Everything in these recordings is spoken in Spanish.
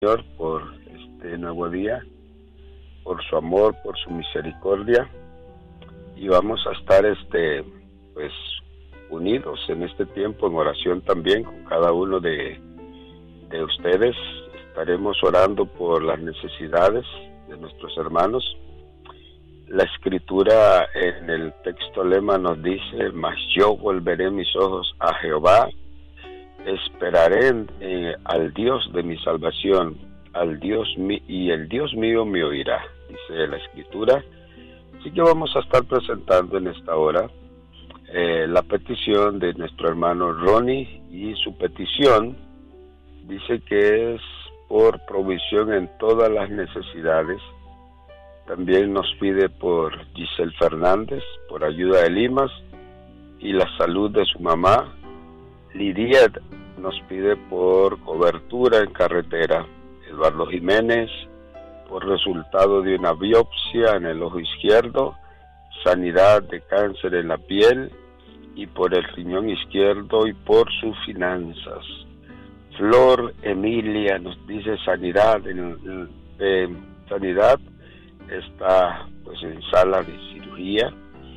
Señor, por este nuevo día, por su amor, por su misericordia, y vamos a estar pues unidos en este tiempo en oración también con cada uno de ustedes. Estaremos orando por las necesidades de nuestros hermanos. La escritura en el texto lema nos dice: mas yo volveré mis ojos a Jehová, esperaré al Dios de mi salvación, y el Dios mío me oirá, dice la escritura. Así que vamos a estar presentando en esta hora la petición de nuestro hermano Ronnie, y su petición dice que es por provisión en todas las necesidades. También nos pide por Giselle Fernández, por ayuda de Limas y la salud de su mamá. Lidia nos pide por cobertura en carretera. Eduardo Jiménez, por resultado de una biopsia en el ojo izquierdo, sanidad de cáncer en la piel y por el riñón izquierdo y por sus finanzas. Flor Emilia nos dice sanidad, sanidad, está pues en sala de cirugía.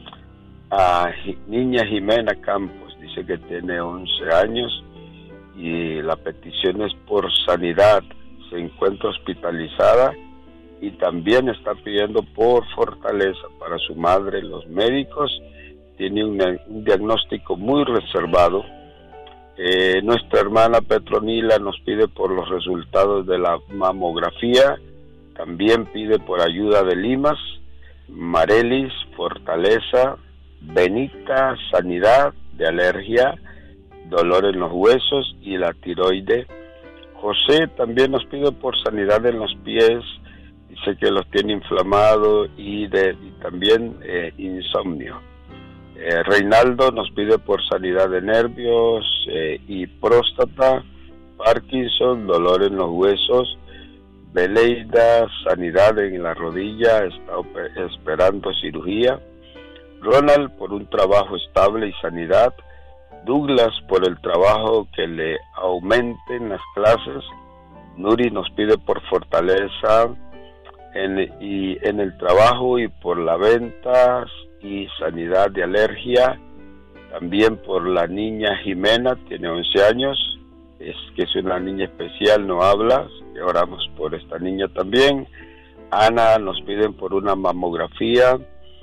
Niña Jimena Campos dice que tiene 11 años y la petición es por sanidad, se encuentra hospitalizada y también está pidiendo por fortaleza para su madre. Los médicos tienen un diagnóstico muy reservado. Nuestra hermana Petronila nos pide por los resultados de la mamografía, también pide por ayuda de Limas. Marelis, fortaleza. Benita, sanidad de alergia, dolor en los huesos y la tiroide. José también nos pide por sanidad en los pies, dice que los tiene inflamados y también insomnio. Reinaldo nos pide por sanidad de nervios y próstata, Parkinson, dolor en los huesos. Beleida, sanidad en la rodilla, está esperando cirugía. Ronald por un trabajo estable y sanidad. Douglas por el trabajo que le aumenten las clases. Nuri nos pide por fortaleza en el trabajo y por las ventas y sanidad de alergia. También por la niña Jimena, tiene 11 años, es una niña especial, no habla, que oramos por esta niña también. Ana nos piden por una mamografía.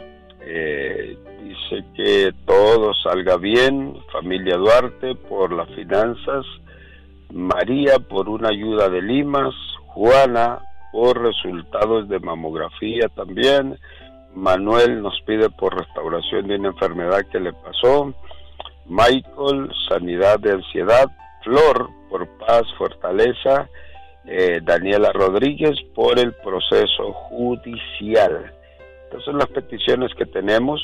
Dice que todo salga bien. Familia Duarte por las finanzas. María por una ayuda de Limas. Juana por resultados de mamografía también. Manuel nos pide por restauración de una enfermedad que le pasó. Michael, sanidad de ansiedad. Flor por paz, fortaleza. Daniela Rodríguez por el proceso judicial. Estas son las peticiones que tenemos,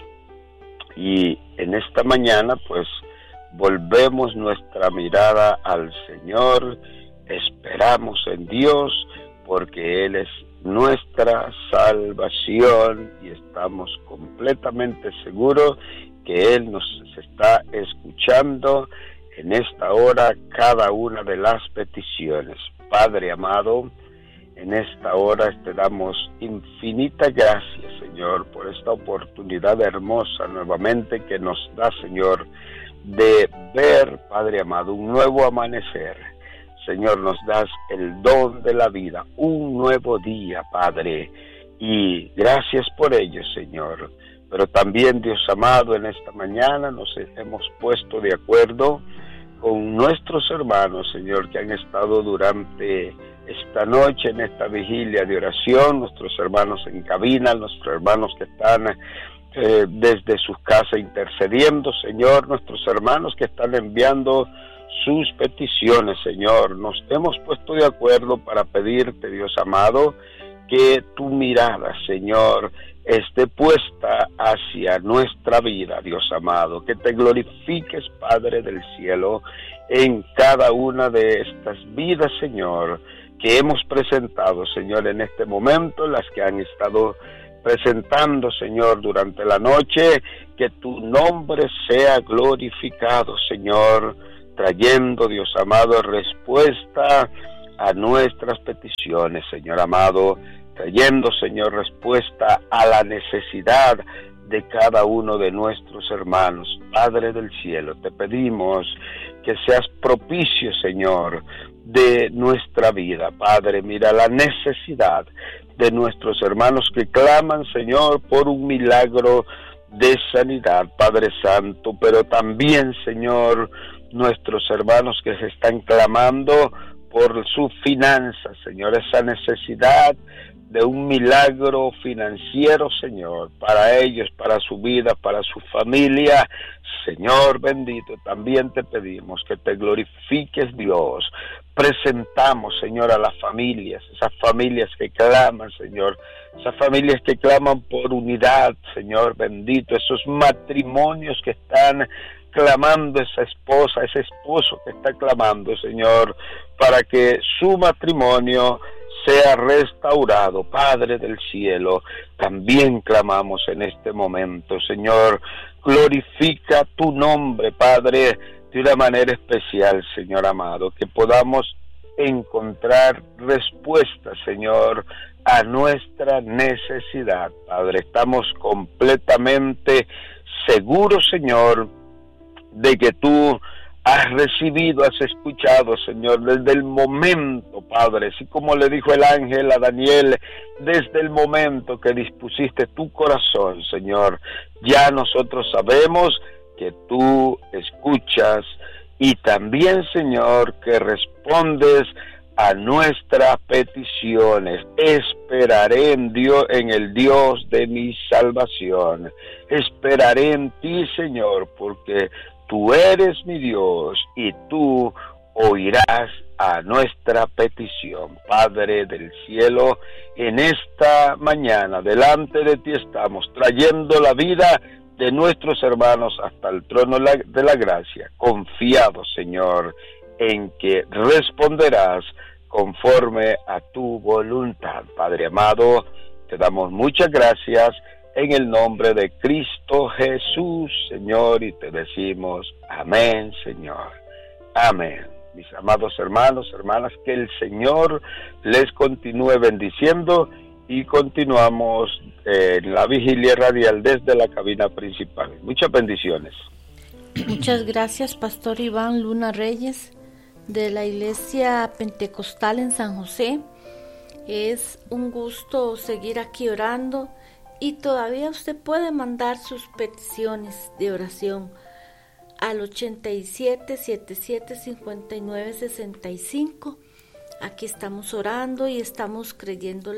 y en esta mañana pues volvemos nuestra mirada al Señor, esperamos en Dios porque Él es nuestra salvación y estamos completamente seguros que Él nos está escuchando en esta hora cada una de las peticiones. Padre amado, en esta hora te damos infinita gracias, Señor, por esta oportunidad hermosa nuevamente que nos da, Señor, de ver, Padre amado, un nuevo amanecer. Señor, nos das el don de la vida, un nuevo día, Padre, y gracias por ello, Señor. Pero también, Dios amado, en esta mañana nos hemos puesto de acuerdo con nuestros hermanos, Señor, que han estado durante esta noche en esta vigilia de oración, nuestros hermanos en cabina, nuestros hermanos que están desde sus casas intercediendo, Señor, nuestros hermanos que están enviando sus peticiones, Señor. Nos hemos puesto de acuerdo para pedirte, Dios amado, que tu mirada, Señor, esté puesta hacia nuestra vida, Dios amado, que te glorifiques, Padre del cielo, en cada una de estas vidas, Señor, que hemos presentado, Señor, en este momento, las que han estado presentando, Señor, durante la noche, que tu nombre sea glorificado, Señor, trayendo, Dios amado, respuesta, a nuestras peticiones, Señor amado, trayendo, Señor, respuesta a la necesidad de cada uno de nuestros hermanos. Padre del cielo, te pedimos que seas propicio, Señor, de nuestra vida. Padre, mira la necesidad de nuestros hermanos que claman, Señor, por un milagro de sanidad, Padre Santo, pero también, Señor, nuestros hermanos que se están clamando por sus finanzas, Señor, esa necesidad de un milagro financiero, Señor, para ellos, para su vida, para su familia. Señor bendito, también te pedimos que te glorifiques, Dios. Presentamos, Señor, a las familias, esas familias que claman, Señor, esas familias que claman por unidad, Señor bendito, esos matrimonios que están clamando, esa esposa, ese esposo que está clamando, Señor, para que su matrimonio sea restaurado. Padre del cielo, también clamamos en este momento, Señor, glorifica tu nombre, Padre, de una manera especial, Señor amado, que podamos encontrar respuestas, Señor, a nuestra necesidad, Padre. Estamos completamente seguros, Señor, de que tú has recibido, has escuchado, Señor, desde el momento, Padre, así como le dijo el ángel a Daniel, desde el momento que dispusiste tu corazón, Señor, ya nosotros sabemos que tú escuchas y también, Señor, que respondes a nuestras peticiones. Esperaré en Dios, en el Dios de mi salvación. Esperaré en ti, Señor, porque tú eres mi Dios y tú oirás a nuestra petición. Padre del cielo, en esta mañana delante de ti estamos trayendo la vida de nuestros hermanos hasta el trono de la gracia, confiados, Señor, en que responderás conforme a tu voluntad. Padre amado, te damos muchas gracias en el nombre de Cristo Jesús, Señor, y te decimos amén, Señor. Amén. Mis amados hermanos, hermanas, que el Señor les continúe bendiciendo y continuamos en la vigilia radial desde la cabina principal. Muchas bendiciones. Muchas gracias, Pastor Iván Luna Reyes, de la Iglesia Pentecostal en San José. Es un gusto seguir aquí orando y todavía usted puede mandar sus peticiones de oración al 87775965. Aquí estamos orando y estamos creyendo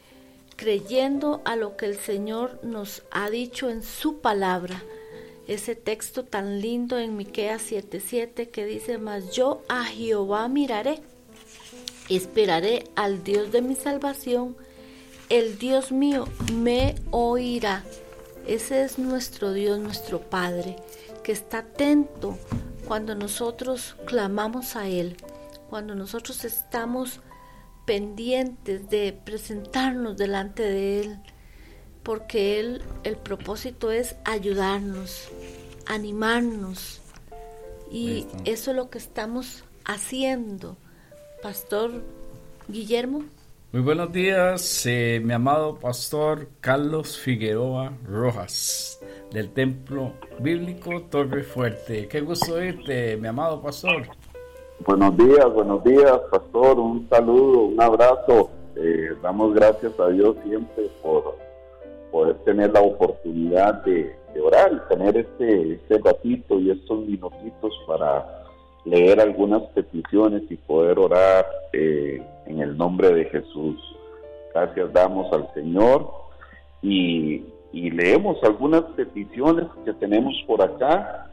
a lo que el Señor nos ha dicho en su palabra. Ese texto tan lindo en Miqueas 7:7 que dice: mas yo a Jehová miraré, esperaré al Dios de mi salvación, el Dios mío me oirá. Ese es nuestro Dios, nuestro Padre, que está atento cuando nosotros clamamos a Él, cuando nosotros estamos pendientes de presentarnos delante de Él, porque Él, el propósito es ayudarnos, animarnos, y eso es lo que estamos haciendo. Pastor Guillermo. Muy buenos días, mi amado Pastor Carlos Figueroa Rojas, del Templo Bíblico Torre Fuerte. Qué gusto oírte, mi amado Pastor. Buenos días, Pastor. Un saludo, un abrazo. Damos gracias a Dios siempre por poder tener la oportunidad de orar y tener este ratito y estos minutitos para leer algunas peticiones y poder orar en el nombre de Jesús. Gracias damos al Señor y leemos algunas peticiones que tenemos por acá.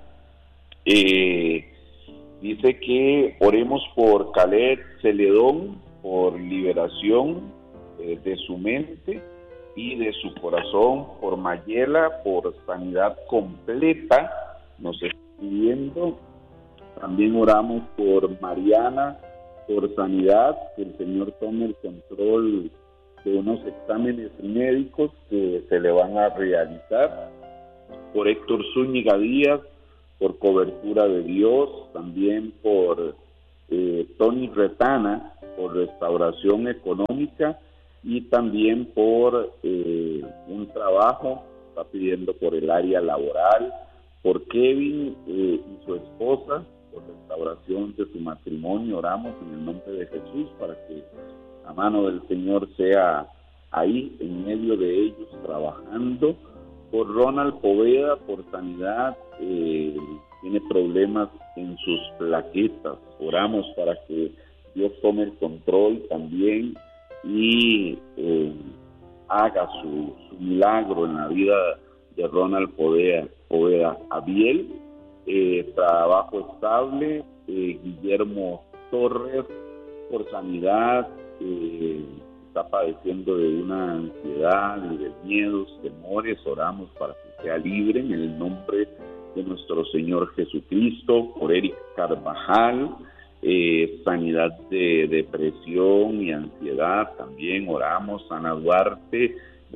Dice que oremos por Caleb Celedón, por liberación de su mente y de su corazón, por Mayela, por sanidad completa, nos está pidiendo. También oramos por Mariana, por sanidad, que el Señor tome el control de unos exámenes médicos que se le van a realizar. Por Héctor Zúñiga Díaz, por cobertura de Dios, también por Tony Retana, por restauración económica y también por un trabajo, está pidiendo por el área laboral, por Kevin y su esposa, por restauración de su matrimonio. Oramos en el nombre de Jesús para que la mano del Señor sea ahí en medio de ellos trabajando. Por Ronald Poveda, por sanidad, tiene problemas en sus plaquetas. Oramos para que Dios tome el control también y haga su milagro en la vida de Ronald Poveda. Abiel, trabajo estable. Guillermo Torres, por sanidad, está padeciendo de una ansiedad y de miedos, temores. Oramos para que sea libre en el nombre de nuestro Señor Jesucristo. Por Eric Carvajal, sanidad de depresión y ansiedad, también oramos. Ana Duarte,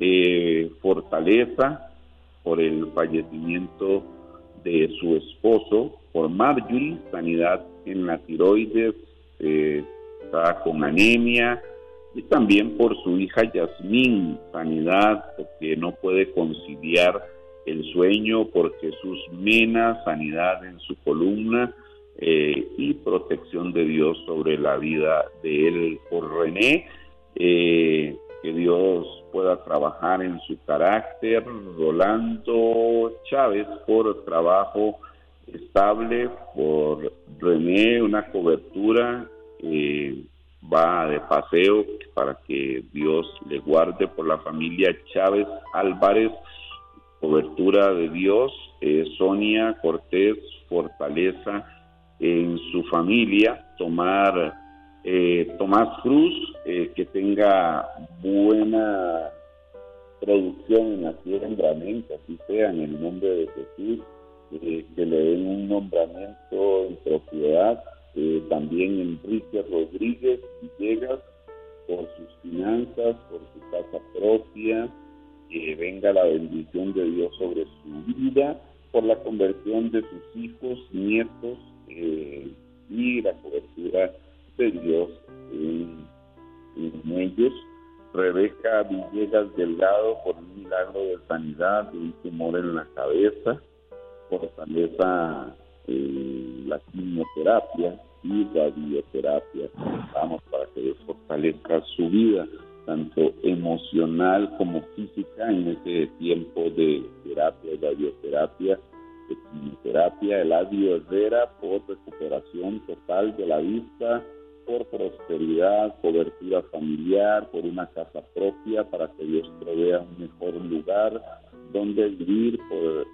fortaleza por el fallecimiento de su esposo. Por Marjorie, sanidad en la tiroides, está con anemia. Y también por su hija Yasmín, sanidad porque no puede conciliar el sueño. Por Jesús Mena, sanidad en su columna y protección de Dios sobre la vida de él. Por René, que Dios pueda trabajar en su carácter. Rolando Chávez, por trabajo estable. Por René, una cobertura, va de paseo para que Dios le guarde. Por la familia Chávez Álvarez, cobertura de Dios. Sonia Cortés, fortaleza en su familia. Tomás Cruz, que tenga buena producción en la siembra, amén, que así sea en el nombre de Jesús. Que le den un nombramiento en propiedad. También Enrique Rodríguez Villegas, por sus finanzas, por su casa propia, que venga la bendición de Dios sobre su vida, por la conversión de sus hijos, nietos, y la cobertura de Dios en ellos. Rebeca Villegas Delgado, por un milagro de sanidad de un tumor en la cabeza. Fortaleza la quimioterapia y radioterapia. Vamos para que Dios fortalezca su vida, tanto emocional como física, en este tiempo de terapia, radioterapia, de quimioterapia. Eladio Herrera, por recuperación total de la vista, por prosperidad, cobertura familiar, por una casa propia, para que Dios provea un mejor lugar donde vivir, por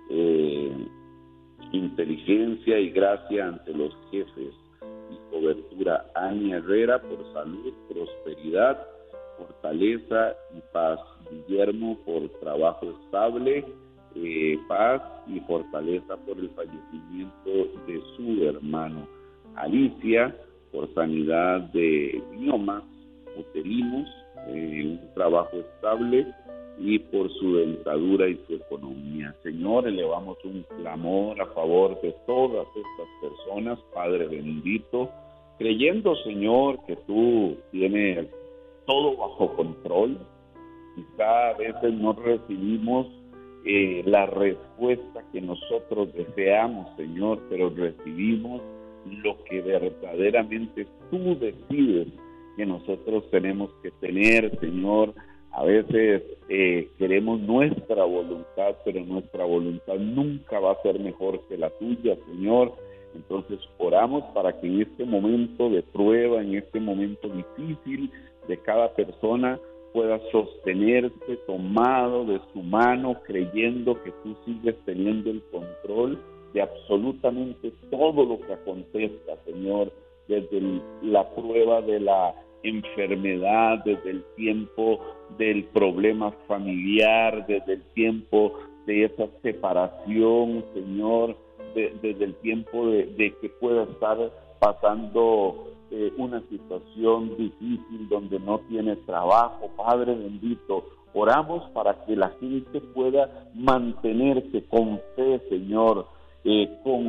inteligencia y gracia ante los jefes y cobertura. Ani Herrera, por salud, prosperidad, fortaleza y paz. Guillermo, por trabajo estable, paz y fortaleza por el fallecimiento de su hermano. Alicia, por sanidad de miomas uterinos, un trabajo estable y por su dentadura y su economía. Señor, elevamos un clamor a favor de todas estas personas, Padre bendito, creyendo, Señor, que tú tienes todo bajo control. Quizá a veces no recibimos la respuesta que nosotros deseamos, Señor, pero recibimos lo que verdaderamente tú decides que nosotros tenemos que tener, Señor. A veces queremos nuestra voluntad, pero nuestra voluntad nunca va a ser mejor que la tuya, Señor. Entonces oramos para que en este momento de prueba, en este momento difícil de cada persona, pueda sostenerse tomado de su mano, creyendo que tú sigues teniendo el control de absolutamente todo lo que acontezca, Señor, desde la prueba de la enfermedad, desde el tiempo del problema familiar, desde el tiempo de esa separación, Señor, desde el tiempo de que pueda estar pasando una situación difícil donde no tiene trabajo. Padre bendito, oramos para que la gente pueda mantenerse con fe, Señor, con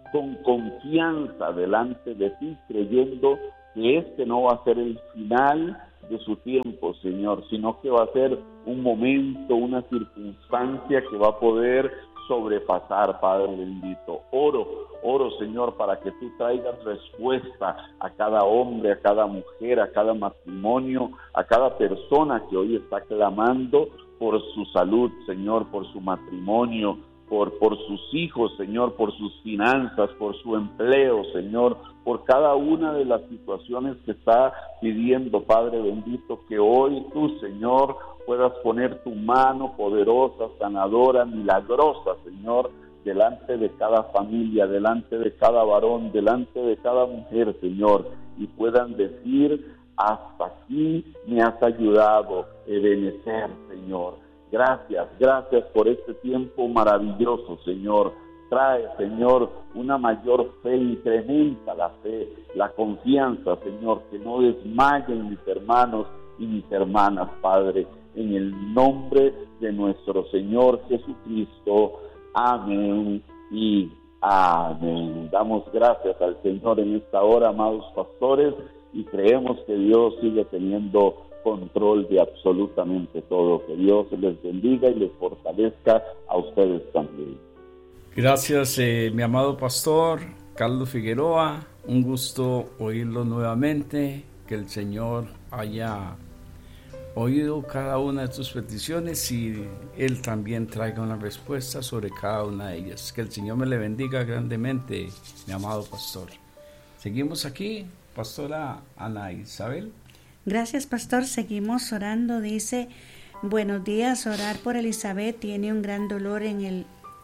con confianza delante de ti, creyendo que este no va a ser el final de su tiempo, Señor, sino que va a ser un momento, una circunstancia que va a poder sobrepasar, Padre bendito. Oro, Señor, para que tú traigas respuesta a cada hombre, a cada mujer, a cada matrimonio, a cada persona que hoy está clamando por su salud, Señor, por su matrimonio, por sus hijos, Señor, por sus finanzas, por su empleo, Señor, por cada una de las situaciones que está pidiendo, Padre bendito, que hoy tú, Señor, puedas poner tu mano poderosa, sanadora, milagrosa, Señor, delante de cada familia, delante de cada varón, delante de cada mujer, Señor, y puedan decir: hasta aquí me has ayudado, Ebenezer, Señor. Gracias por este tiempo maravilloso, Señor. Trae, Señor, una mayor fe, incrementa la fe, la confianza, Señor, que no desmayen mis hermanos y mis hermanas, Padre, en el nombre de nuestro Señor Jesucristo. Amén y amén. Damos gracias al Señor en esta hora, amados pastores, y creemos que Dios sigue teniendo control de absolutamente todo. Que Dios les bendiga y les fortalezca a ustedes también. Gracias, mi amado pastor Carlos Figueroa. Un gusto oírlo nuevamente. Que el Señor haya oído cada una de tus peticiones y Él también traiga una respuesta sobre cada una de ellas. Que el Señor me le bendiga grandemente, mi amado pastor. Seguimos aquí, pastora Ana Isabel. Gracias, pastor. Seguimos orando. Dice: buenos días, orar por Elizabeth. Tiene un gran dolor en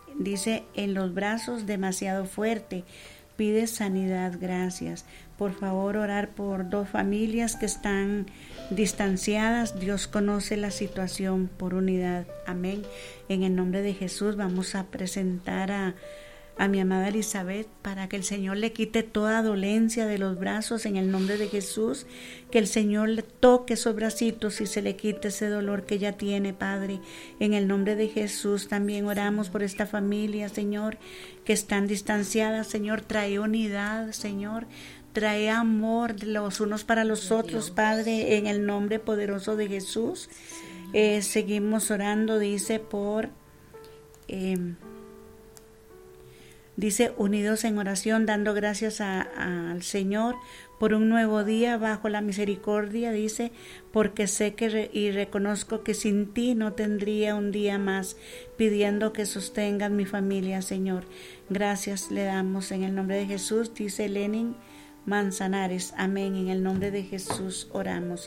los brazos, demasiado fuerte. Pide sanidad. Gracias. Por favor, orar por 2 familias que están distanciadas. Dios conoce la situación, por unidad. Amén. En el nombre de Jesús vamos a presentar a mi amada Elizabeth para que el Señor le quite toda dolencia de los brazos en el nombre de Jesús, que el Señor le toque esos bracitos y se le quite ese dolor que ella tiene, Padre, en el nombre de Jesús. También oramos por esta familia, Señor, que están distanciadas. Señor, trae unidad, Señor, trae amor de los unos para los otros, Padre, en el nombre poderoso de Jesús. Seguimos orando, dice, dice, unidos en oración, dando gracias al Señor por un nuevo día bajo la misericordia, dice, porque sé y reconozco que sin ti no tendría un día más, pidiendo que sostengas mi familia, Señor. Gracias le damos en el nombre de Jesús, dice Lenin Manzanares. Amén, en el nombre de Jesús oramos.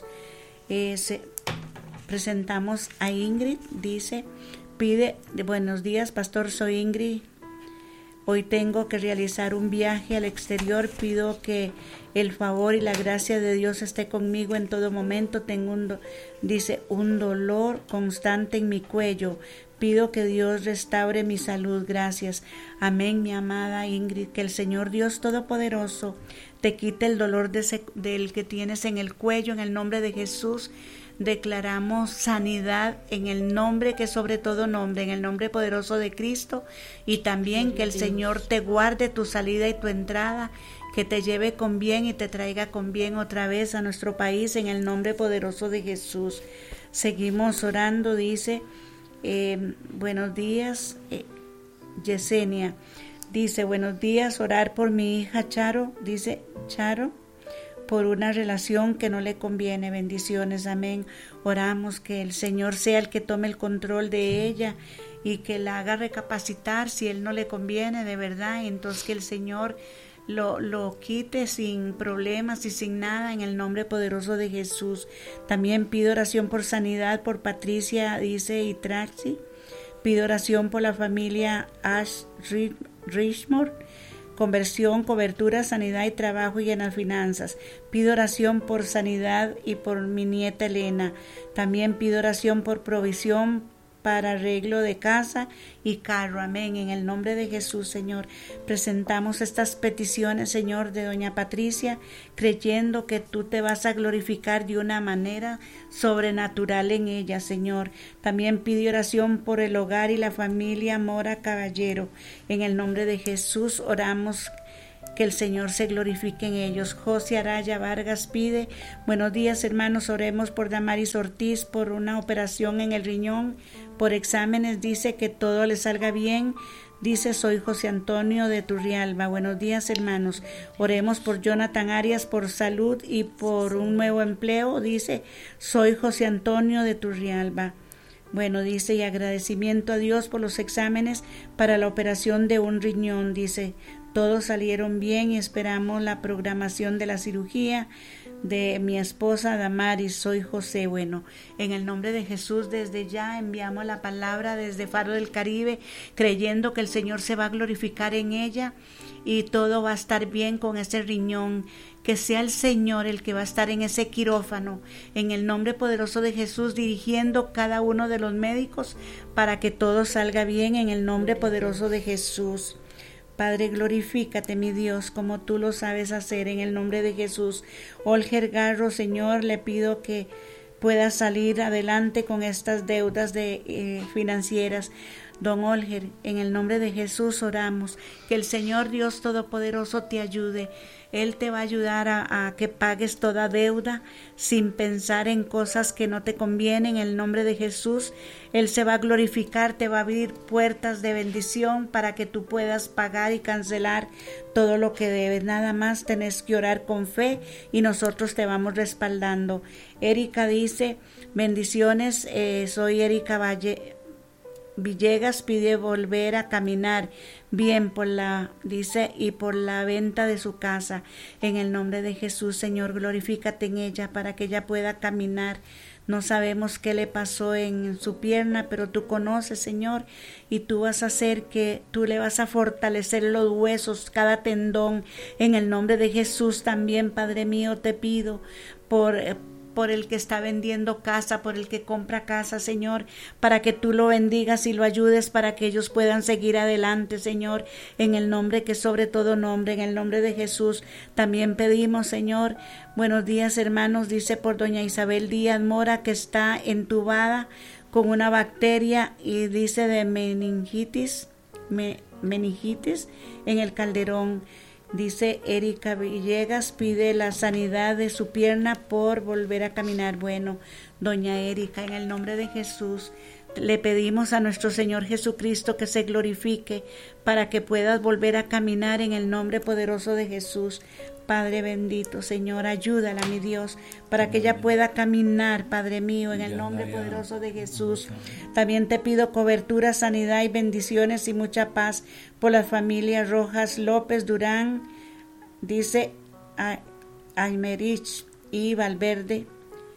Presentamos a Ingrid, dice, buenos días, pastor, soy Ingrid. Hoy tengo que realizar un viaje al exterior. Pido que el favor y la gracia de Dios esté conmigo en todo momento. Tengo un dolor constante en mi cuello. Pido que Dios restaure mi salud. Gracias. Amén, mi amada Ingrid. Que el Señor Dios Todopoderoso te quite el dolor del que tienes en el cuello, en el nombre de Jesús. Declaramos sanidad en el nombre que sobre todo nombre, en el nombre poderoso de Cristo, y también que el Señor te guarde tu salida y tu entrada, que te lleve con bien y te traiga con bien otra vez a nuestro país, en el nombre poderoso de Jesús. Seguimos orando, dice, buenos días, Yesenia, dice, buenos días, orar por mi hija Charo, dice Charo, por una relación que no le conviene. Bendiciones, amén. Oramos que el Señor sea el que tome el control de ella y que la haga recapacitar si él no le conviene de verdad, entonces que el Señor lo quite sin problemas y sin nada, en el nombre poderoso de Jesús. También pido oración por sanidad por Patricia, dice, y Traxi. Pido oración por la familia Ash Richmore, conversión, cobertura, sanidad y trabajo y en las finanzas. Pido oración por sanidad y por mi nieta Elena. También pido oración por provisión para arreglo de casa y carro. Amén. En el nombre de Jesús, Señor, presentamos estas peticiones, Señor, de doña Patricia, creyendo que tú te vas a glorificar de una manera sobrenatural en ella, Señor. También pide oración por el hogar y la familia Mora Caballero. En el nombre de Jesús oramos que el Señor se glorifique en ellos. José Araya Vargas pide: buenos días, hermanos, oremos por Damaris Ortiz por una operación en el riñón, por exámenes, dice que todo le salga bien. Dice: soy José Antonio de Turrialba. Buenos días, hermanos, oremos por Jonathan Arias por salud y por un nuevo empleo. Dice: soy José Antonio de Turrialba. Bueno, dice, y agradecimiento a Dios por los exámenes para la operación de un riñón. Dice: todos salieron bien y esperamos la programación de la cirugía de mi esposa Damaris. Soy José. Bueno, en el nombre de Jesús, desde ya enviamos la palabra desde Faro del Caribe, creyendo que el Señor se va a glorificar en ella y todo va a estar bien con ese riñón. Que sea el Señor el que va a estar en ese quirófano, en el nombre poderoso de Jesús, dirigiendo cada uno de los médicos para que todo salga bien, en el nombre poderoso de Jesús. Padre, glorifícate, mi Dios, como tú lo sabes hacer, en el nombre de Jesús. Olger Garro, Señor, le pido que pueda salir adelante con estas deudas financieras. Don Olger, en el nombre de Jesús oramos, que el Señor Dios Todopoderoso te ayude. Él te va a ayudar a que pagues toda deuda sin pensar en cosas que no te convienen. En el nombre de Jesús, Él se va a glorificar, te va a abrir puertas de bendición para que tú puedas pagar y cancelar todo lo que debes. Nada más tenés que orar con fe y nosotros te vamos respaldando. Erika dice: bendiciones, soy Erika Villegas, pide volver a caminar bien por la venta de su casa. En el nombre de Jesús, Señor, glorifícate en ella para que ella pueda caminar. No sabemos qué le pasó en su pierna, pero tú conoces, Señor, y tú vas a hacer que tú le vas a fortalecer los huesos, cada tendón. En el nombre de Jesús también, Padre mío, te pido por el que está vendiendo casa, por el que compra casa, Señor, para que tú lo bendigas y lo ayudes para que ellos puedan seguir adelante, Señor, en el nombre que sobre todo nombre, en el nombre de Jesús. También pedimos, Señor, buenos días, hermanos, dice por doña Isabel Díaz Mora, que está entubada con una bacteria y dice de meningitis en el calderón. Dice Erika Villegas, pide la sanidad de su pierna por volver a caminar. Bueno, doña Erika, en el nombre de Jesús, le pedimos a nuestro Señor Jesucristo que se glorifique para que puedas volver a caminar en el nombre poderoso de Jesús. Padre bendito, Señor, ayúdala, mi Dios, para que ella pueda caminar, Padre mío, en el nombre poderoso de Jesús. También te pido cobertura, sanidad y bendiciones y mucha paz por las familias Rojas López Durán, dice Aymerich y Valverde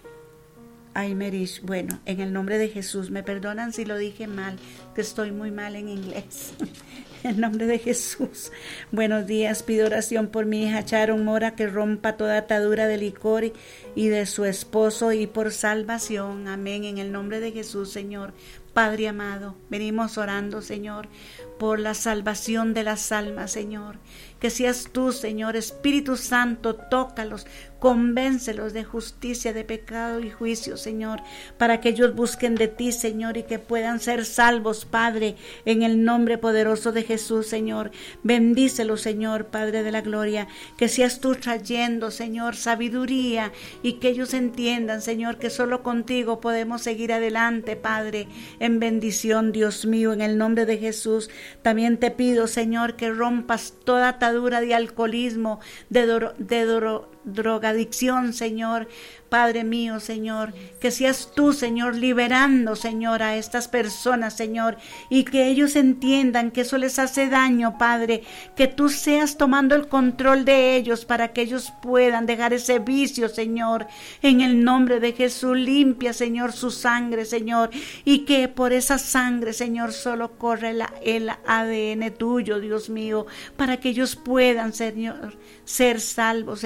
Aymerich. Bueno, en el nombre de Jesús, me perdonan si lo dije mal, que estoy muy mal en inglés. En nombre de Jesús. Buenos días, pido oración por mi hija Sharon Mora, que rompa toda atadura de licor y de su esposo y por salvación. Amén. En el nombre de Jesús, Señor. Padre amado, venimos orando, Señor, por la salvación de las almas, Señor. Que seas tú, Señor, Espíritu Santo, tócalos, convéncelos de justicia, de pecado y juicio, Señor, para que ellos busquen de ti, Señor, y que puedan ser salvos, Padre, en el nombre poderoso de Jesús, Señor. Bendícelos, Señor, Padre de la gloria, que seas tú trayendo, Señor, sabiduría y que ellos entiendan, Señor, que solo contigo podemos seguir adelante, Padre, en bendición, Dios mío, en el nombre de Jesús. También te pido, Señor, que rompas toda atadura de alcoholismo, de drogadicción, Señor. Padre mío, Señor, que seas tú, Señor, liberando, Señor, a estas personas, Señor, y que ellos entiendan que eso les hace daño, Padre, que tú seas tomando el control de ellos para que ellos puedan dejar ese vicio, Señor, en el nombre de Jesús. Limpia, Señor, su sangre, Señor, y que por esa sangre, Señor, solo corre el ADN tuyo, Dios mío, para que ellos puedan, Señor, ser salvos, Señor,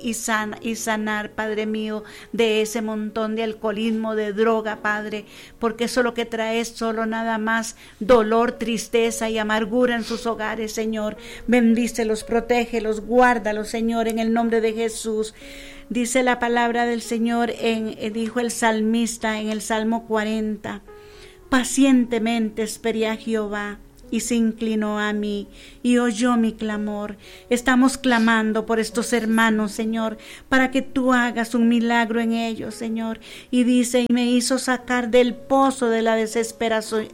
y sanar, Padre mío, de ese montón de alcoholismo, de droga, Padre, porque eso lo que trae es solo nada más dolor, tristeza y amargura en sus hogares, Señor. Bendícelos, protégelos, guárdalos, Señor, en el nombre de Jesús. Dice la palabra del Señor, dijo el salmista en el Salmo 40, pacientemente esperé a Jehová y se inclinó a mí y oyó mi clamor. Estamos clamando por estos hermanos, Señor, para que tú hagas un milagro en ellos, Señor. Y dice, y me hizo sacar del pozo de la desesperación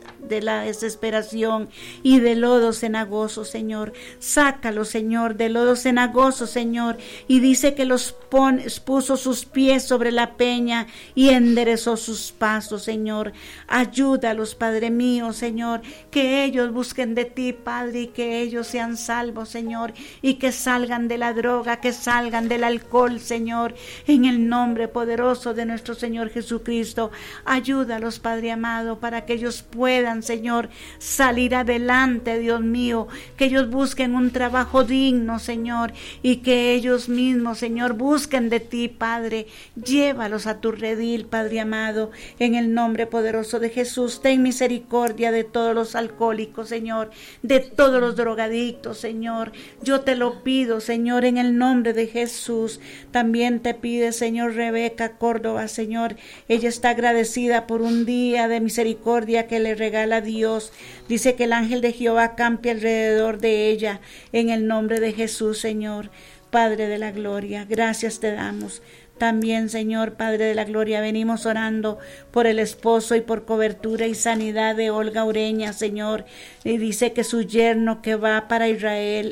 y de lodo cenagoso, Señor. Sácalo, Señor, de lodo cenagoso, Señor. Y dice que puso sus pies sobre la peña y enderezó sus pasos, Señor. Ayúdalos, Padre mío, Señor, que ellos busquen de ti, Padre, y que ellos sean salvos, Señor, y que salgan de la droga, que salgan del alcohol, Señor, en el nombre poderoso de nuestro Señor Jesucristo. Ayúdalos, Padre amado, para que ellos puedan, Señor, salir adelante, Dios mío, que ellos busquen un trabajo digno, Señor, y que ellos mismos, Señor, busquen de ti, Padre. Llévalos a tu redil, Padre amado, en el nombre poderoso de Jesús. Ten misericordia de todos los alcohólicos, Señor, de todos los drogadictos, Señor. Yo te lo pido, Señor, en el nombre de Jesús. También te pide, Señor, Rebeca Córdoba, Señor. Ella está agradecida por un día de misericordia que le regala Dios. Dice que el ángel de Jehová campe alrededor de ella, en el nombre de Jesús, Señor. Padre de la gloria, gracias te damos. También, Señor, Padre de la gloria, venimos orando por el esposo y por cobertura y sanidad de Olga Ureña, Señor. Y dice que su yerno que va para Israel,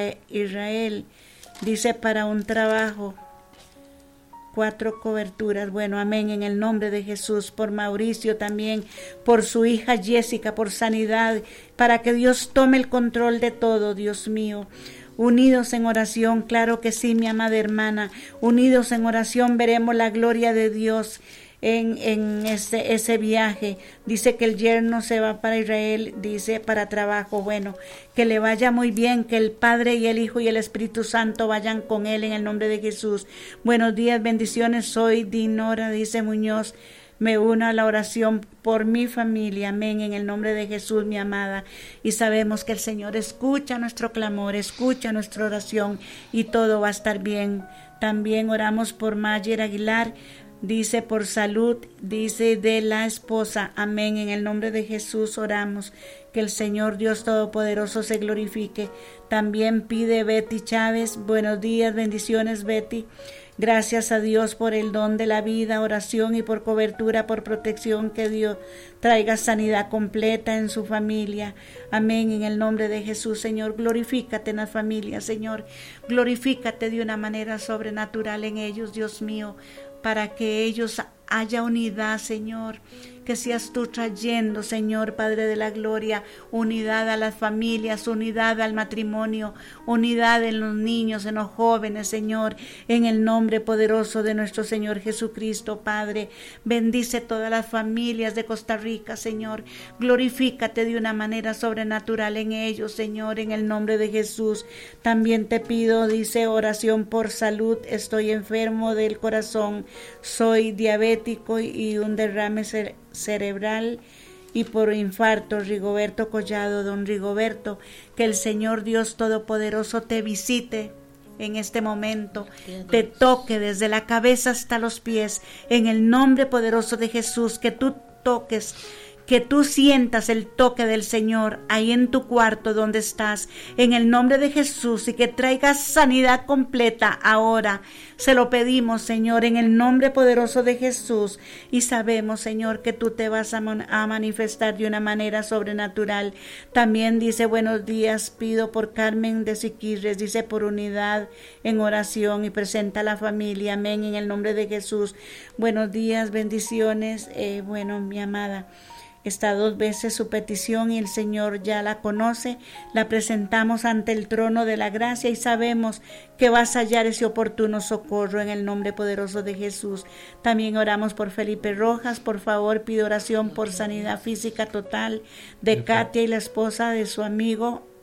dice para un trabajo. 4 coberturas. Bueno, amén, en el nombre de Jesús. Por Mauricio también, por su hija Jessica, por sanidad, para que Dios tome el control de todo, Dios mío. Unidos en oración, claro que sí, mi amada hermana. Unidos en oración veremos la gloria de Dios en ese viaje. Dice que el yerno se va para Israel, dice para trabajo. Bueno, que le vaya muy bien, que el Padre y el Hijo y el Espíritu Santo vayan con él en el nombre de Jesús. Buenos días, bendiciones. Soy Dinora, dice Muñoz. Me uno a la oración por mi familia, amén, en el nombre de Jesús, mi amada. Y sabemos que el Señor escucha nuestro clamor, escucha nuestra oración y todo va a estar bien. También oramos por Mayer Aguilar, dice por salud, dice de la esposa, amén, en el nombre de Jesús oramos. Que el Señor Dios Todopoderoso se glorifique. También pide Betty Chávez, buenos días, bendiciones Betty. Gracias a Dios por el don de la vida, oración y por cobertura, por protección, que Dios traiga sanidad completa en su familia. Amén, en el nombre de Jesús, Señor. Glorifícate en la familia, Señor. Glorifícate de una manera sobrenatural en ellos, Dios mío, para que ellos haya unidad, Señor. Que seas tú trayendo, Señor, Padre de la gloria, unidad a las familias, unidad al matrimonio, unidad en los niños, en los jóvenes, Señor, en el nombre poderoso de nuestro Señor Jesucristo, Padre. Bendice todas las familias de Costa Rica, Señor. Glorifícate de una manera sobrenatural en ellos, Señor, en el nombre de Jesús. También te pido, dice, oración por salud. Estoy enfermo del corazón, soy diabético y un derrame cerebral y por infarto. Rigoberto Collado, don Rigoberto, que el Señor Dios Todopoderoso te visite en este momento, te toque desde la cabeza hasta los pies, en el nombre poderoso de Jesús, que tú toques, que tú sientas el toque del Señor ahí en tu cuarto donde estás, en el nombre de Jesús, y que traigas sanidad completa ahora. Se lo pedimos, Señor, en el nombre poderoso de Jesús, y sabemos, Señor, que tú te vas a manifestar de una manera sobrenatural. También dice, buenos días, pido por Carmen de Siquirres, dice por unidad en oración y presenta a la familia, amén, en el nombre de Jesús. Buenos días, bendiciones, bueno, mi amada. Está 2 veces su petición y el Señor ya la conoce. La presentamos ante el trono de la gracia y sabemos que vas a hallar ese oportuno socorro en el nombre poderoso de Jesús. También oramos por Felipe Rojas. Por favor, pido oración por sanidad física total de Katia y la esposa de su amigo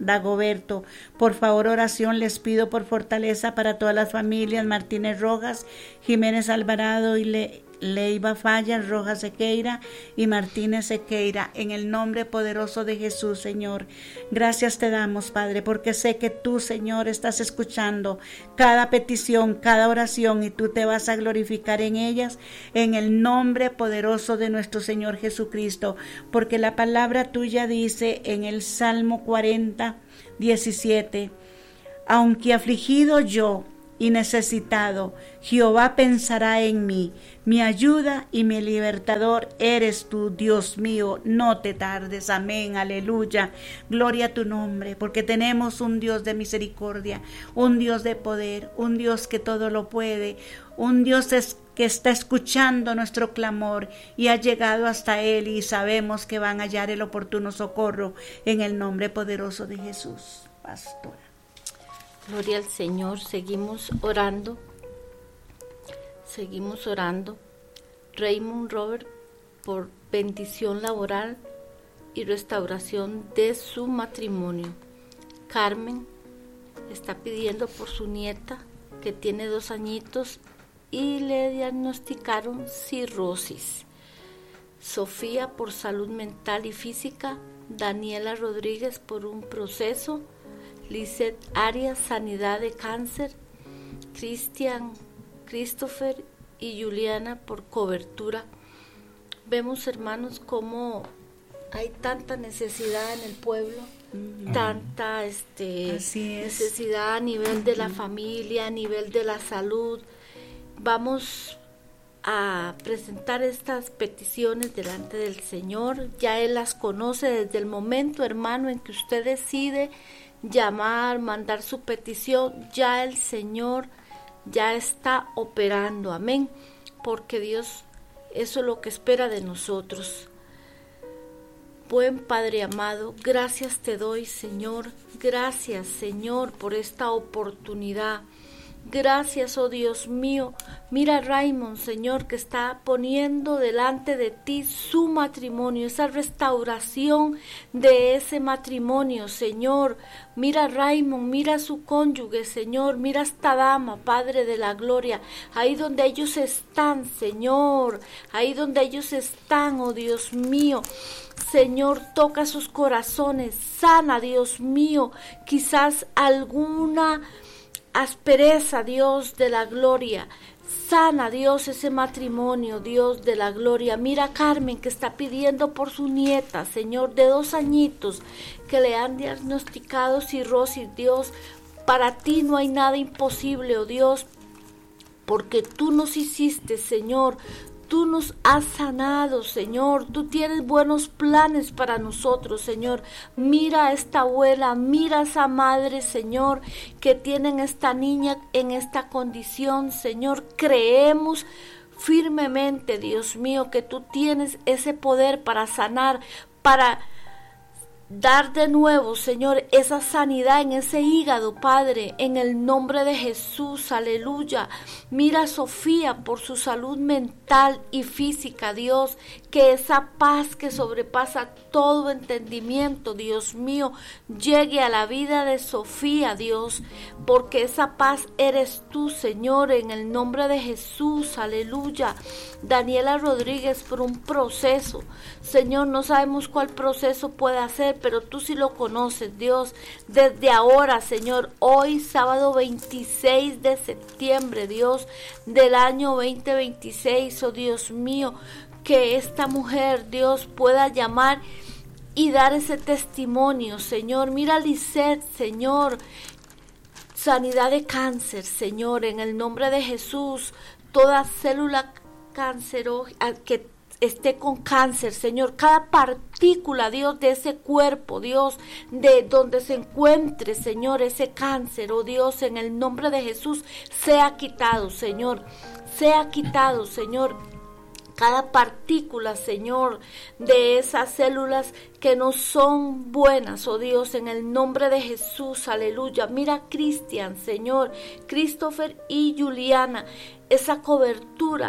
Dagoberto. Por favor, oración les pido por fortaleza para todas las familias Martínez Rojas, Jiménez Alvarado y Leiva Fallas, Rojas Sequeira y Martínez Sequeira, en el nombre poderoso de Jesús, Señor. Gracias te damos, Padre, porque sé que tú, Señor, estás escuchando cada petición, cada oración, y tú te vas a glorificar en ellas, en el nombre poderoso de nuestro Señor Jesucristo, porque la palabra tuya dice en el Salmo 40, 17, aunque afligido yo y necesitado, Jehová pensará en mí. Mi ayuda y mi libertador eres tú, Dios mío. No te tardes. Amén. Aleluya. Gloria a tu nombre, porque tenemos un Dios de misericordia, un Dios de poder, un Dios que todo lo puede, un Dios que está escuchando nuestro clamor y ha llegado hasta Él, y sabemos que van a hallar el oportuno socorro en el nombre poderoso de Jesús. Pastora. Gloria al Señor. Seguimos orando. Raymond Robert, por bendición laboral y restauración de su matrimonio. Carmen está pidiendo por su nieta, que tiene 2 añitos y le diagnosticaron cirrosis. Sofía, por salud mental y física. Daniela Rodríguez, por un proceso. Lizeth Arias, sanidad de cáncer. Christopher y Juliana, por cobertura. Vemos, hermanos, cómo hay tanta necesidad en el pueblo, tanta necesidad a nivel de la familia, a nivel de la salud. Vamos a presentar estas peticiones delante del Señor. Ya Él las conoce desde el momento, hermano, en que usted decide llamar, mandar su petición. Ya el Señor ya está operando, amén, porque Dios, eso es lo que espera de nosotros. Buen Padre amado, gracias te doy, Señor, gracias, Señor, por esta oportunidad. Gracias, oh Dios mío. Mira a Raymond, Señor, que está poniendo delante de ti su matrimonio, esa restauración de ese matrimonio, Señor. Mira a Raymond, mira a su cónyuge, Señor. Mira a esta dama, Padre de la gloria, ahí donde ellos están, Señor, ahí donde ellos están, oh Dios mío. Señor, toca sus corazones, sana, Dios mío, quizás alguna aspereza, Dios de la gloria. Sana, Dios, ese matrimonio, Dios de la gloria. Mira a Carmen, que está pidiendo por su nieta, Señor, de 2 añitos, que le han diagnosticado cirrosis. Dios, para ti no hay nada imposible, oh Dios, porque tú nos hiciste, Señor. Tú nos has sanado, Señor. Tú tienes buenos planes para nosotros, Señor. Mira a esta abuela, mira a esa madre, Señor, que tienen esta niña en esta condición, Señor. Creemos firmemente, Dios mío, que tú tienes ese poder para sanar, para dar de nuevo, Señor, esa sanidad en ese hígado, Padre, en el nombre de Jesús, aleluya. Mira a Sofía por su salud mental y física, Dios, que esa paz que sobrepasa todo entendimiento, Dios mío, llegue a la vida de Sofía, Dios, porque esa paz eres tú, Señor, en el nombre de Jesús, aleluya. Daniela Rodríguez, por un proceso, Señor, no sabemos cuál proceso puede hacer, pero tú sí lo conoces, Dios. Desde ahora, Señor, hoy sábado 26 de septiembre, Dios, del año 2026, oh Dios mío, que esta mujer, Dios, pueda llamar y dar ese testimonio, Señor. Mira a Lizeth, Señor, sanidad de cáncer, Señor, en el nombre de Jesús. Toda célula cancerógena que esté con cáncer, Señor, cada partícula, Dios, de ese cuerpo, Dios, de donde se encuentre, Señor, ese cáncer, oh Dios, en el nombre de Jesús, sea quitado, Señor, sea quitado, Señor, cada partícula, Señor, de esas células que no son buenas, oh Dios, en el nombre de Jesús, aleluya. Mira a Cristian, Señor, Christopher y Juliana, esa cobertura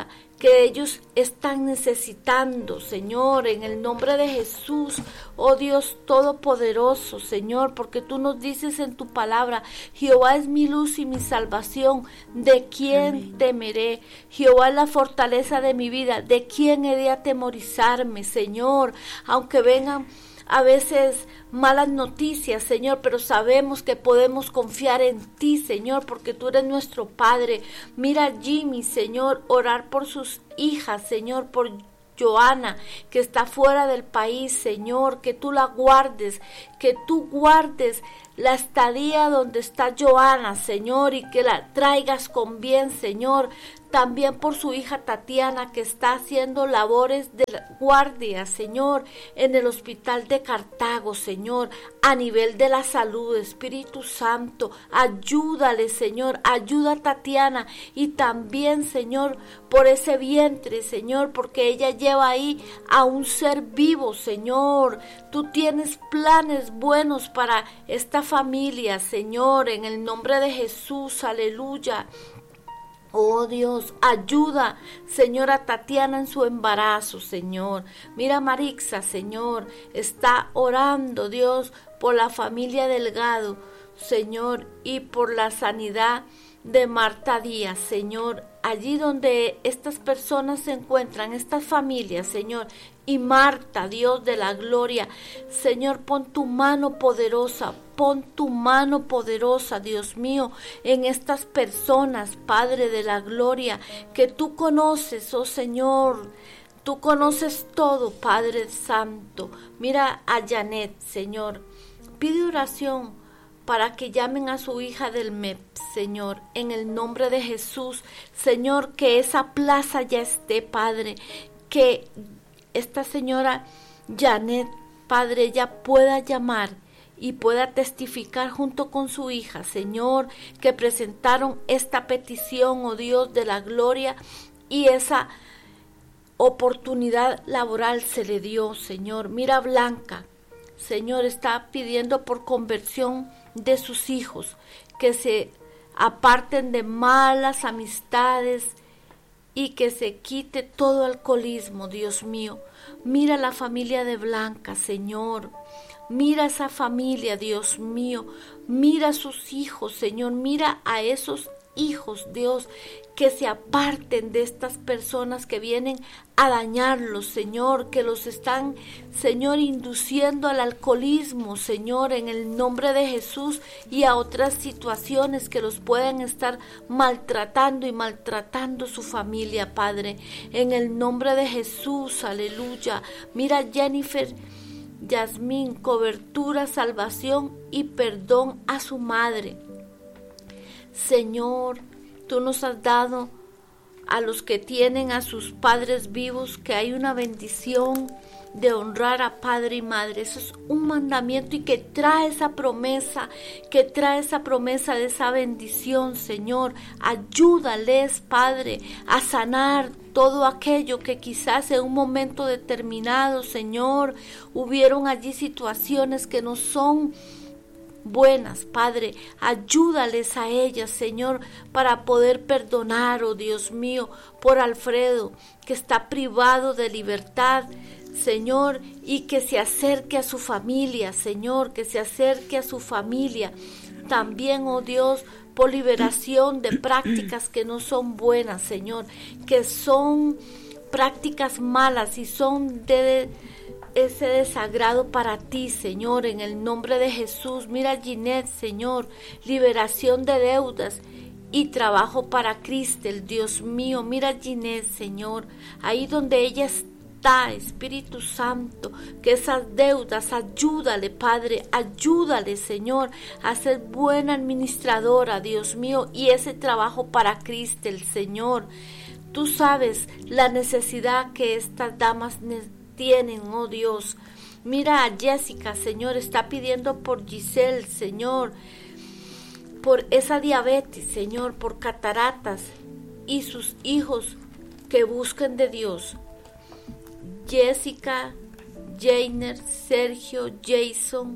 que ellos están necesitando, Señor, en el nombre de Jesús, oh Dios Todopoderoso, Señor, porque tú nos dices en tu palabra, Jehová es mi luz y mi salvación, ¿de quién temeré? Jehová es la fortaleza de mi vida, ¿de quién he de atemorizarme, Señor? Aunque vengan a veces malas noticias, Señor, pero sabemos que podemos confiar en ti, Señor, porque tú eres nuestro Padre. Mira a Jimmy, Señor, orar por sus hijas, Señor, por Joana, que está fuera del país, Señor, que tú la guardes, que tú guardes la estadía donde está Joana, Señor, y que la traigas con bien, Señor. También por su hija Tatiana, que está haciendo labores de guardia, Señor, en el hospital de Cartago, Señor, a nivel de la salud. Espíritu Santo, ayúdale, Señor, ayuda a Tatiana, y también, Señor, por ese vientre, Señor, porque ella lleva ahí a un ser vivo, Señor. Tú tienes planes buenos para esta familia, Señor, en el nombre de Jesús, aleluya. Oh Dios, ayuda, Señor, a Tatiana en su embarazo, Señor. Mira, Marixa, Señor, está orando, Dios, por la familia Delgado, Señor, y por la sanidad de Marta Díaz, Señor. Allí donde estas personas se encuentran, estas familias, Señor, y Marta, Dios de la gloria, Señor, pon tu mano poderosa, Dios mío, en estas personas, Padre de la gloria, que tú conoces, oh Señor. Tú conoces todo, Padre Santo. Mira a Janet, Señor. Pide oración para que llamen a su hija del MEP, Señor, en el nombre de Jesús. Señor, que esa plaza ya esté, Padre, que esta señora Janet, Padre, ya pueda llamar y pueda testificar junto con su hija, Señor, que presentaron esta petición, oh Dios de la gloria, y esa oportunidad laboral se le dio, Señor. Mira, Blanca, Señor, está pidiendo por conversión de sus hijos, que se aparten de malas amistades y que se quite todo alcoholismo, Dios mío. Mira la familia de Blanca, Señor. Mira esa familia, Dios mío. Mira a sus hijos, Señor. Mira a esos hijos, Dios, que se aparten de estas personas que vienen a dañarlos, Señor, que los están, Señor, induciendo al alcoholismo, Señor, en el nombre de Jesús, y a otras situaciones que los pueden estar maltratando y maltratando su familia, Padre, en el nombre de Jesús, aleluya. Mira, Jennifer, Yasmín, cobertura, salvación y perdón a su madre. Señor, tú nos has dado a los que tienen a sus padres vivos, que hay una bendición de honrar a padre y madre. Eso es un mandamiento y que trae esa promesa, de esa bendición, Señor. Ayúdales, Padre, a sanar todo aquello que quizás en un momento determinado, Señor, hubieron allí situaciones que no son buenas, Padre. Ayúdales a ellas, Señor, para poder perdonar, oh Dios mío, por Alfredo, que está privado de libertad, Señor, y que se acerque a su familia, Señor, que se acerque a su familia. También, oh Dios, por liberación de prácticas que no son buenas, Señor, que son prácticas malas y son de ese desagrado para ti, Señor, en el nombre de Jesús. Mira, Ginette, Señor, liberación de deudas y trabajo para Cristel, Dios mío. Mira, Ginette, Señor, ahí donde ella está, Espíritu Santo, que esas deudas, ayúdale, Padre, ayúdale, Señor, a ser buena administradora, Dios mío, y ese trabajo para Cristel, Señor. Tú sabes la necesidad que estas damas tienen, oh Dios. Mira a Jessica, Señor, está pidiendo por Giselle, Señor, por esa diabetes, Señor, por cataratas y sus hijos que busquen de Dios. Jessica, Jainer, Sergio, Jason,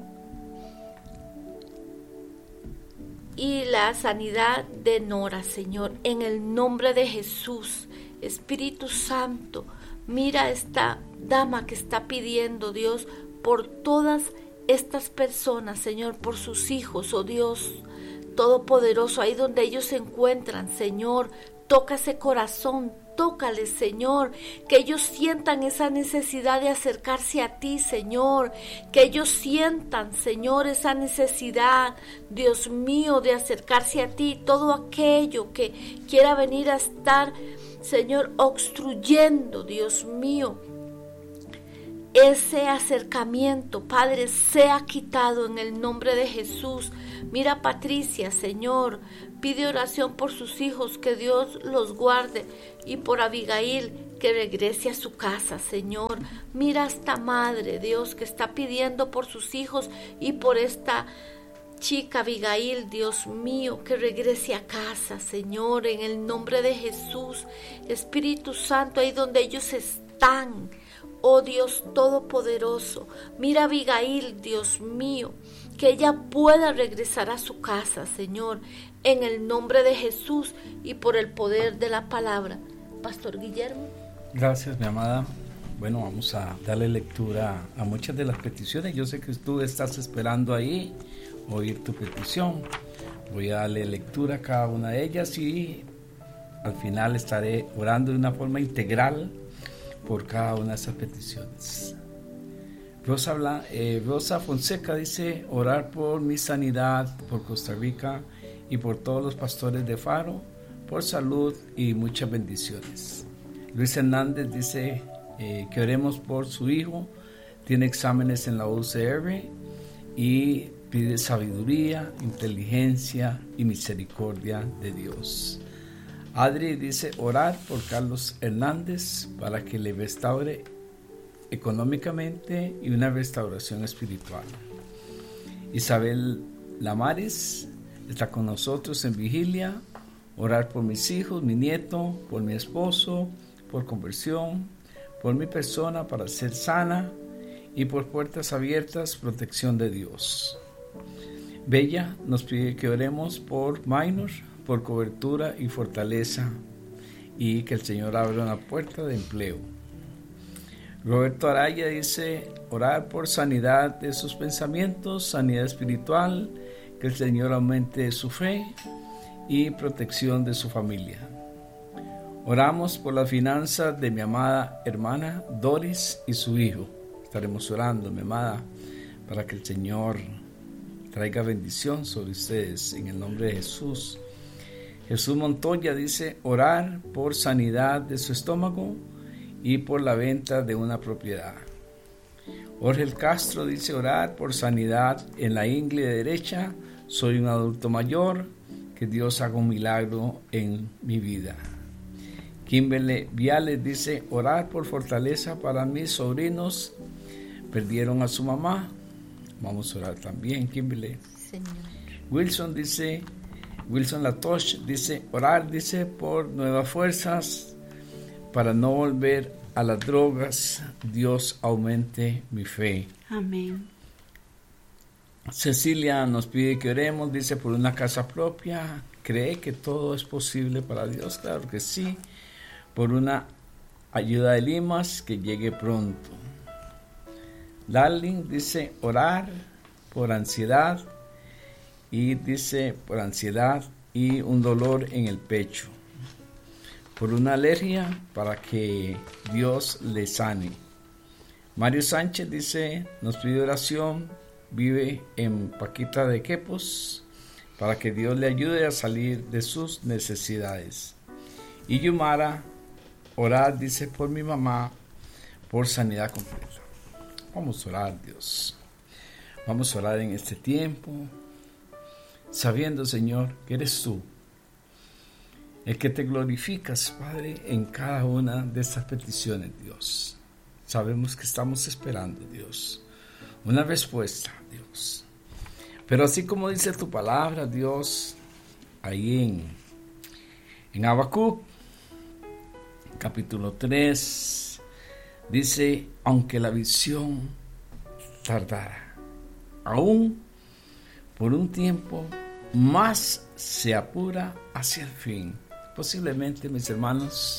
y la sanidad de Nora, Señor, en el nombre de Jesús. Espíritu Santo, mira a esta dama que está pidiendo, Dios, por todas estas personas, Señor, por sus hijos, oh Dios Todopoderoso, ahí donde ellos se encuentran, Señor, toca ese corazón, tócales, Señor, que ellos sientan esa necesidad de acercarse a ti, Señor, que ellos sientan, Señor, esa necesidad, Dios mío, de acercarse a ti, todo aquello que quiera venir a estar, Señor, obstruyendo, Dios mío, ese acercamiento, Padre, sea quitado en el nombre de Jesús. Mira, Patricia, Señor, pide oración por sus hijos, que Dios los guarde, y por Abigail, que regrese a su casa, Señor. Mira a esta madre, Dios, que está pidiendo por sus hijos y por esta chica Abigail, Dios mío, que regrese a casa, Señor, en el nombre de Jesús. Espíritu Santo, ahí donde ellos están, oh Dios Todopoderoso, mira a Abigail, Dios mío, que ella pueda regresar a su casa, Señor, en el nombre de Jesús y por el poder de la palabra. Pastor Guillermo. Gracias, mi amada. Bueno, vamos a darle lectura a muchas de las peticiones. Yo sé que tú estás esperando ahí oír tu petición. Voy a darle lectura a cada una de ellas y al final estaré orando de una forma integral por cada una de esas peticiones. Rosa Fonseca dice: orar por mi sanidad, por Costa Rica y por todos los pastores de Faro, por salud y muchas bendiciones. Luis Hernández dice que oremos por su hijo, tiene exámenes en la UCR y pide sabiduría, inteligencia y misericordia de Dios. Adri dice orar por Carlos Hernández para que le restaure económicamente y una restauración espiritual. Isabel Lamares está con nosotros en vigilia. Orar por mis hijos, mi nieto, por mi esposo, por conversión, por mi persona para ser sana y por puertas abiertas, protección de Dios. Bella nos pide que oremos por Minor, por cobertura y fortaleza y que el Señor abra una puerta de empleo. Roberto Araya dice orar por sanidad de sus pensamientos, sanidad espiritual, que el Señor aumente su fe y protección de su familia. Oramos por las finanzas de mi amada hermana Doris y su hijo. Estaremos orando, mi amada, para que el Señor traiga bendición sobre ustedes en el nombre de Jesús. Jesús Montoya dice orar por sanidad de su estómago y por la venta de una propiedad. Jorge El Castro dice orar por sanidad en la ingle derecha. Soy un adulto mayor, que Dios haga un milagro en mi vida. Kimberly Viales dice orar por fortaleza para mis sobrinos, perdieron a su mamá. Vamos a orar también, Kimberly. Señor. Wilson Latoche dice orar, dice, por nuevas fuerzas para no volver a las drogas. Dios aumente mi fe. Amén. Cecilia nos pide que oremos, dice, por una casa propia. ¿Cree que todo es posible para Dios? Claro que sí. Por una ayuda de Limas que llegue pronto. Darling dice orar por ansiedad y dice por ansiedad y un dolor en el pecho. Por una alergia para que Dios le sane. Mario Sánchez dice, nos pide oración, vive en Paquita de Quepos, para que Dios le ayude a salir de sus necesidades. Y Yumara, orar, dice, por mi mamá, por sanidad completa. Vamos a orar, Dios. Vamos a orar en este tiempo, sabiendo, Señor, que eres tú, el que te glorificas, Padre, en cada una de estas peticiones, Dios. Sabemos que estamos esperando, Dios, una respuesta, Dios. Pero así como dice tu palabra, Dios, ahí en Habacuc, capítulo 3, dice, aunque la visión tardara, aún por un tiempo, más se apura hacia el fin. Posiblemente, mis hermanos,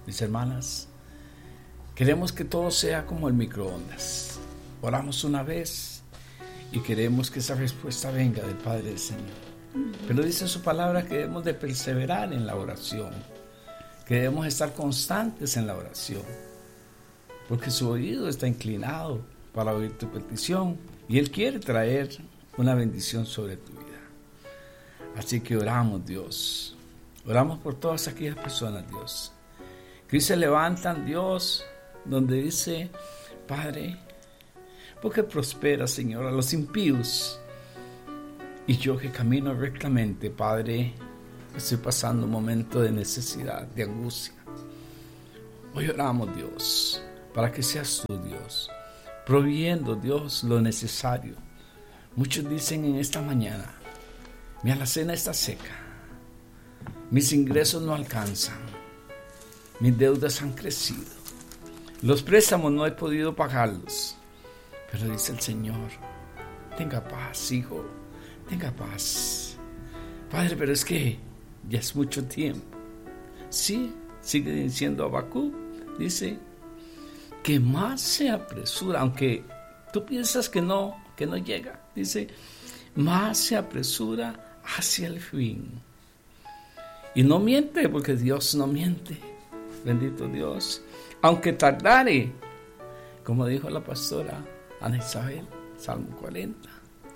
mis hermanas, queremos que todo sea como el microondas. Oramos una vez y queremos que esa respuesta venga del Padre del Señor. Pero dice en su palabra que debemos de perseverar en la oración, que debemos estar constantes en la oración, porque su oído está inclinado para oír tu petición y Él quiere traer una bendición sobre tu vida. Así que oramos, Dios. Oramos por todas aquellas personas, Dios, que hoy se levantan, Dios, donde dice, Padre, porque prospera, Señor, a los impíos. Y yo que camino rectamente, Padre, estoy pasando un momento de necesidad, de angustia. Hoy oramos, Dios, para que seas tú, Dios, proveyendo, Dios, lo necesario. Muchos dicen en esta mañana, mi alacena está seca, mis ingresos no alcanzan, mis deudas han crecido, los préstamos no he podido pagarlos. Pero dice el Señor, tenga paz, hijo, tenga paz. Padre, pero es que ya es mucho tiempo. Sí, sigue diciendo Habacuc, dice que más se apresura, aunque tú piensas que no llega, dice, más se apresura hacia el fin. Y no miente, porque Dios no miente. Bendito Dios. Aunque tardare, como dijo la pastora Ana Isabel, Salmo 40,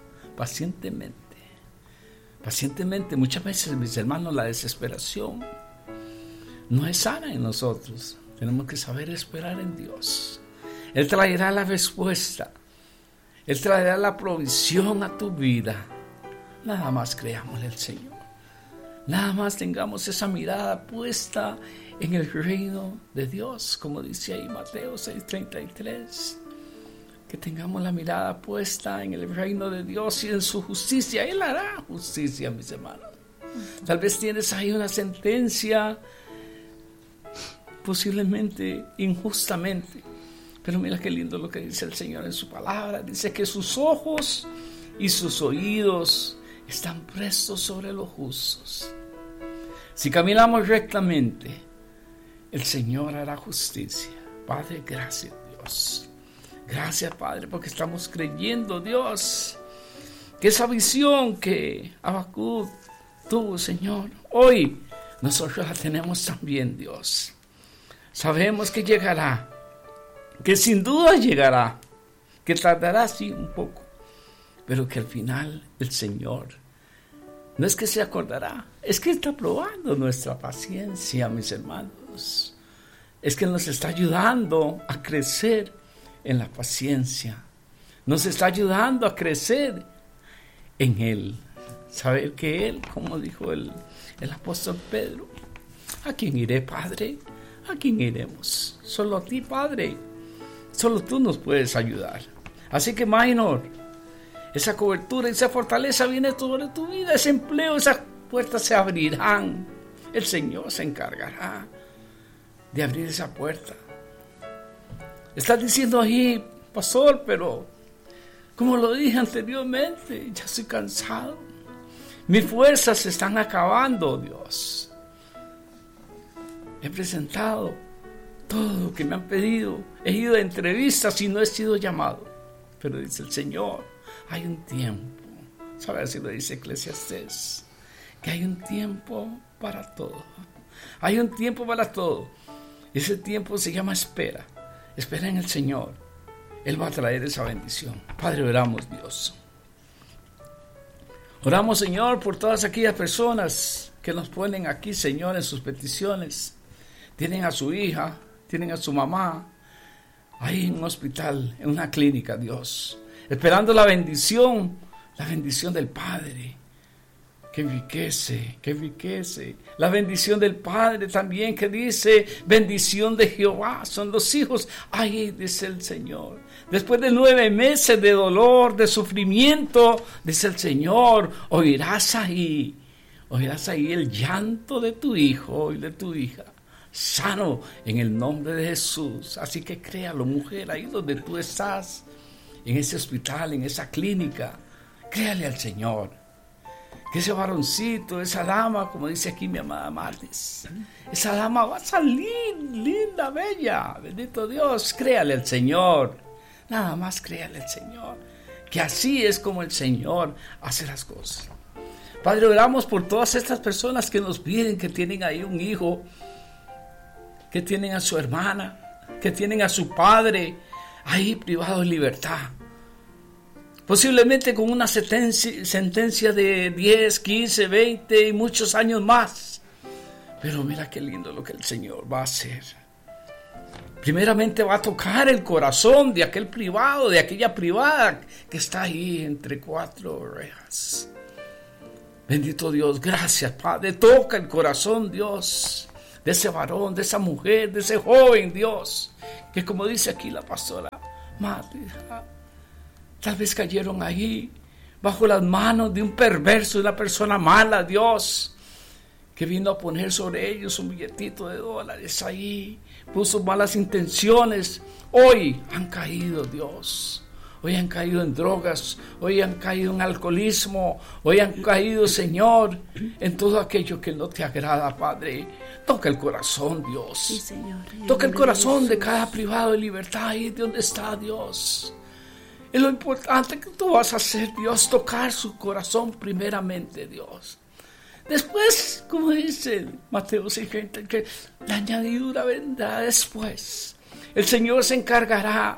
pacientemente. Muchas veces, mis hermanos, la desesperación no es sana en nosotros. Tenemos que saber esperar en Dios. Él traerá la respuesta. Él traerá la provisión a tu vida. Nada más creámosle al Señor. Nada más tengamos esa mirada puesta en el reino de Dios, como dice ahí Mateo 6:33. Que tengamos la mirada puesta en el reino de Dios y en su justicia. Él hará justicia, mis hermanos. Tal vez tienes ahí una sentencia, posiblemente injustamente. Pero mira qué lindo lo que dice el Señor en su palabra. Dice que sus ojos y sus oídos están prestos sobre los justos. Si caminamos rectamente, el Señor hará justicia. Padre, gracias, Dios. Gracias, Padre, porque estamos creyendo, Dios, que esa visión que Habacuc tuvo, Señor, hoy nosotros la tenemos también, Dios. Sabemos que llegará, que sin duda llegará, que tardará sí un poco, pero que al final el Señor no es que se acordará, es que está probando nuestra paciencia, mis hermanos. Es que nos está ayudando a crecer en la paciencia. Nos está ayudando a crecer en Él. Saber que Él, como dijo el apóstol Pedro, ¿a quién iré, Padre? ¿A quién iremos? Solo a ti, Padre. Solo tú nos puedes ayudar. Así que, Minor, esa cobertura, esa fortaleza viene sobre tu vida, ese empleo, esas puertas se abrirán. El Señor se encargará de abrir esa puerta. Estás diciendo ahí, pastor, pero como lo dije anteriormente, ya estoy cansado. Mis fuerzas se están acabando, Dios. He presentado todo lo que me han pedido. He ido a entrevistas y no he sido llamado. Pero dice el Señor, hay un tiempo. ¿Sabes si lo dice Eclesiastés? Que hay un tiempo para todo. Hay un tiempo para todo. Ese tiempo se llama espera. Espera en el Señor. Él va a traer esa bendición. Padre, oramos, Dios. Oramos, Señor, por todas aquellas personas que nos ponen aquí, Señor, en sus peticiones. Tienen a su hija, tienen a su mamá, ahí en un hospital, en una clínica, Dios. Esperando la bendición del Padre. Que enriquece. La bendición del Padre también, que dice, bendición de Jehová son los hijos. Ahí dice el Señor. Después de 9 meses de dolor, de sufrimiento, dice el Señor, oirás ahí el llanto de tu hijo y de tu hija. Sano en el nombre de Jesús. Así que créalo, mujer, ahí donde tú estás, en ese hospital, en esa clínica. Créale al Señor. Que ese varoncito, esa dama, como dice aquí mi amada Marlis, esa dama va a salir linda, bella. Bendito Dios, créale al Señor. Nada más créale al Señor. Que así es como el Señor hace las cosas. Padre, oramos por todas estas personas que nos piden, que tienen ahí un hijo, que tienen a su hermana, que tienen a su padre ahí privado de libertad. Posiblemente con una sentencia de 10, 15, 20 y muchos años más. Pero mira qué lindo lo que el Señor va a hacer. Primeramente va a tocar el corazón de aquel privado, de aquella privada que está ahí entre cuatro rejas. Bendito Dios, gracias Padre. Toca el corazón, Dios, de ese varón, de esa mujer, de ese joven, Dios, que como dice aquí la pastora Madre, tal vez cayeron ahí bajo las manos de un perverso, de una persona mala, Dios, que vino a poner sobre ellos un billetito de $. Ahí puso malas intenciones. Hoy han caído, Dios. Hoy han caído en drogas, hoy han caído en alcoholismo, hoy han caído, Señor, en todo aquello que no te agrada, Padre. Toca el corazón, Dios. Sí, Señor. Toca el corazón de cada privado de libertad ahí de donde está, Dios. Es lo importante que tú vas a hacer, Dios, tocar su corazón primeramente, Dios. Después, como dice Mateo 6:30, que la añadidura vendrá después. El Señor se encargará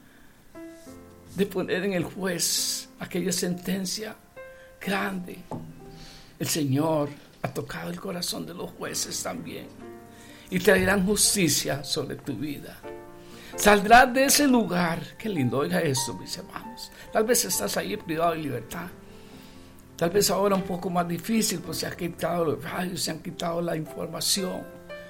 de poner en el juez aquella sentencia grande. El Señor ha tocado el corazón de los jueces también y traerán justicia sobre tu vida. Saldrás de ese lugar. Qué lindo, oiga esto, mis hermanos. Tal vez estás ahí privado de libertad. Tal vez ahora un poco más difícil, pues se han quitado los radios, se han quitado la información.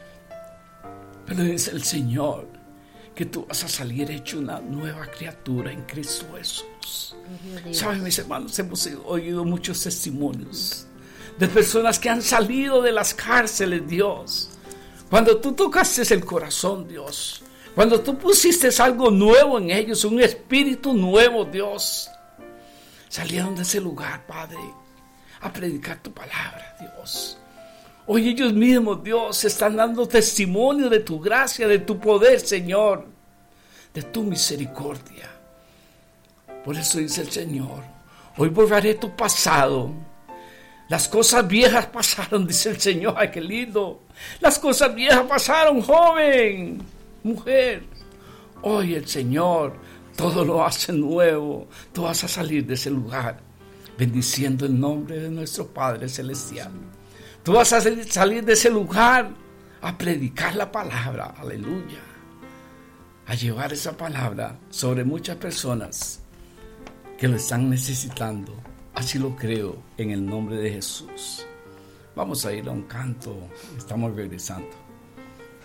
Pero dice el Señor que tú vas a salir hecho una nueva criatura en Cristo Jesús. Saben, mis hermanos, hemos oído muchos testimonios de personas que han salido de las cárceles, Dios. Cuando tú tocaste el corazón, Dios, cuando tú pusiste algo nuevo en ellos, un espíritu nuevo, Dios, salieron de ese lugar, Padre, a predicar tu palabra, Dios. Hoy ellos mismos, Dios, están dando testimonio de tu gracia, de tu poder, Señor, de tu misericordia. Por eso dice el Señor, hoy borraré tu pasado. Las cosas viejas pasaron, dice el Señor. Ay, qué lindo. Las cosas viejas pasaron, joven, mujer. Hoy el Señor todo lo hace nuevo. Tú vas a salir de ese lugar bendiciendo el nombre de nuestro Padre Celestial. Tú vas a salir de ese lugar a predicar la palabra, aleluya, a llevar esa palabra sobre muchas personas que lo están necesitando. Así lo creo en el nombre de Jesús. Vamos a ir a un canto, estamos regresando.